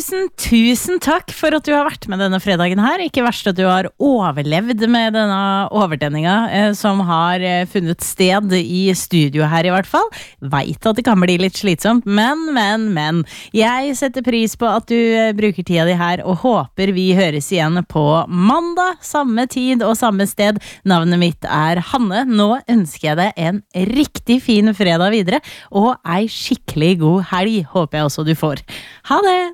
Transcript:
Tusen takk for at du har vært med denne fredagen her. Ikke verst at du har overlevd med denne overtenninga som har funnet sted i studio her i hvert fall. Vet at det kan bli litt slitsomt, men. Jeg setter pris på at du bruker tida di her, og håper vi høres igjen på mandag, samme tid og samme sted. Navnet mitt er Hanne. Nå ønsker jeg deg en riktig fin fredag videre, og ei skikkelig god helg håper jeg også du får. Ha det!